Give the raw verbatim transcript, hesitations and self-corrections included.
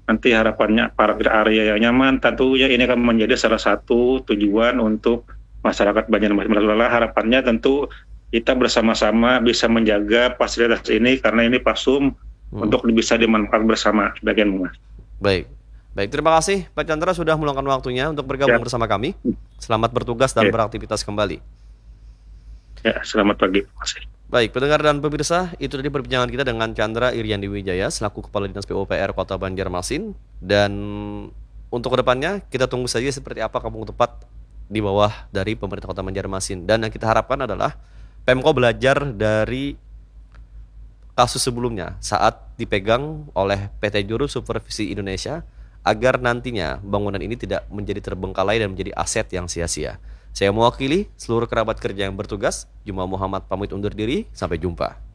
nanti harapannya parkir area yang nyaman, tentunya ini akan menjadi salah satu tujuan untuk masyarakat Banjarmasin. Harapannya tentu kita bersama-sama bisa menjaga fasilitas ini karena ini Pasum Hmm. untuk bisa dimanfaatkan bersama sebagian Mas. Baik. Baik, terima kasih Pak Chandra sudah meluangkan waktunya untuk bergabung Ya, bersama kami. Selamat bertugas dan ya, beraktivitas kembali. ya, selamat pagi. Terima kasih. Baik, pendengar dan pemirsa, itu tadi perbincangan kita dengan Chandra Iriandi Wijaya selaku Kepala Dinas P U P R Kota Banjarmasin. Dan untuk kedepannya kita tunggu saja seperti apa kampung tepat di bawah dari pemerintah Kota Banjarmasin. Dan yang kita harapkan adalah Pemko belajar dari kasus sebelumnya saat dipegang oleh P T Juru Supervisi Indonesia agar nantinya bangunan ini tidak menjadi terbengkalai dan menjadi aset yang sia-sia. Saya mewakili seluruh kerabat kerja yang bertugas. Juma Muhammad pamit undur diri. Sampai jumpa.